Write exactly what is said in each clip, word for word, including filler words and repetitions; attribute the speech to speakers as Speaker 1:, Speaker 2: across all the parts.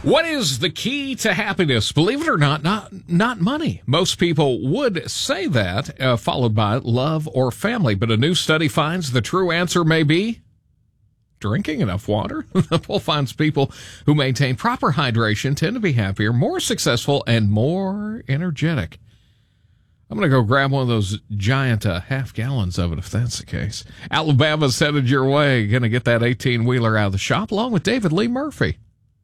Speaker 1: What is the key to happiness? Believe it or not, not not money. Most people would say that, uh, followed by love or family. But a new study finds the true answer may be drinking enough water. The poll finds people who maintain proper hydration tend to be happier, more successful, and more energetic. I'm going to go grab one of those giant uh, half gallons of it if that's the case. Alabama's headed your way. Going to get that eighteen-wheeler out of the shop along with David Lee Murphy.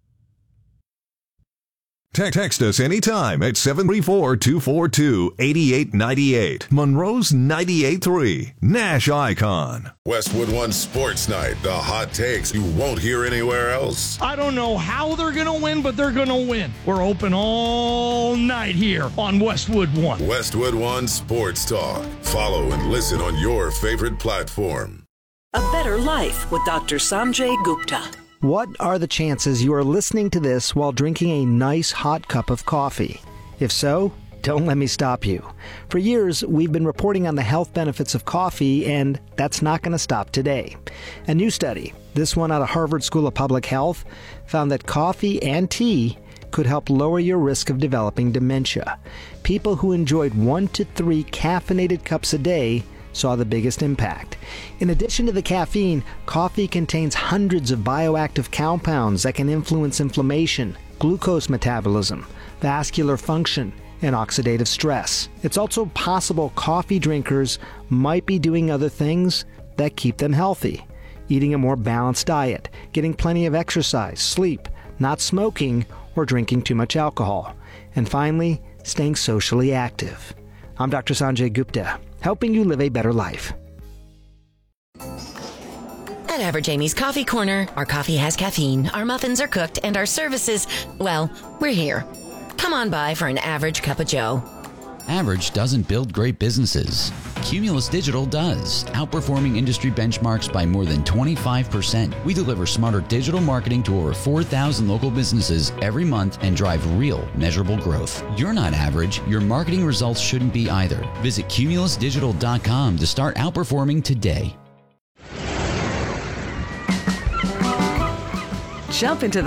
Speaker 2: Text us anytime at seven three four, two four two, eight eight nine eight. Monroe's ninety-eight point three. Nash Icon.
Speaker 3: Westwood One Sports Night. The hot takes you won't hear anywhere else.
Speaker 4: I don't know how they're going to win, but they're going to win. We're open all night here on Westwood One.
Speaker 3: Westwood One Sports Talk. Follow and listen on your favorite platform.
Speaker 5: A Better Life with Doctor Sanjay Gupta.
Speaker 6: What are the chances you are listening to this while drinking a nice hot cup of coffee? If so, don't let me stop you. For years, we've been reporting on the health benefits of coffee, and that's not going to stop today. A new study, this one out of Harvard School of Public Health, found that coffee and tea could help lower your risk of developing dementia. People who enjoyed one to three caffeinated cups a day saw the biggest impact. In addition to the caffeine, coffee contains hundreds of bioactive compounds that can influence inflammation, glucose metabolism, vascular function, and oxidative stress. It's also possible coffee drinkers might be doing other things that keep them healthy. Eating a more balanced diet, getting plenty of exercise, sleep, not smoking, or drinking too much alcohol. And finally, staying socially active. I'm Doctor Sanjay Gupta, helping you live a better life.
Speaker 7: At Average Amy's Coffee Corner, our coffee has caffeine, our muffins are cooked, and our services, well, we're here. Come on by for an average cup of joe.
Speaker 8: Average doesn't build great businesses. Cumulus Digital does, outperforming industry benchmarks by more than twenty-five percent. We deliver smarter digital marketing to over four thousand local businesses every month and drive real, measurable growth. You're not average. Your marketing results shouldn't be either. Visit cumulus digital dot com to start outperforming today.
Speaker 5: Jump into